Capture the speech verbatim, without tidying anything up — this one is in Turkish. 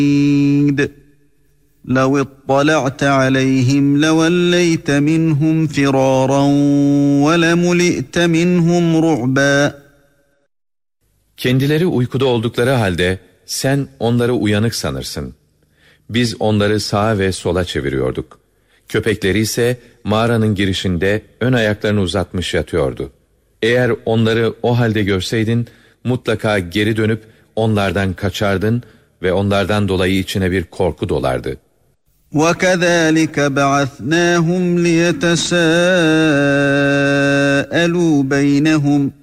لَوْ اطَّلَعْتَ عَلَيْهِمْ لَوَلَّيْتَ مِنْهُمْ فِرَارًا وَلَمُلِئْتَ مِنْهُمْ رُعْبًا. Kendileri uykuda oldukları halde sen onları uyanık sanırsın. Biz onları sağa ve sola çeviriyorduk. Köpekleri ise mağaranın girişinde ön ayaklarını uzatmış yatıyordu. Eğer onları o halde görseydin, mutlaka geri dönüp onlardan kaçardın ve onlardan dolayı içine bir korku dolardı. وَكَذَٰلِكَ بَعَثْنَاهُمْ لِيَتَسَاءَلُوا بَيْنَهُمْ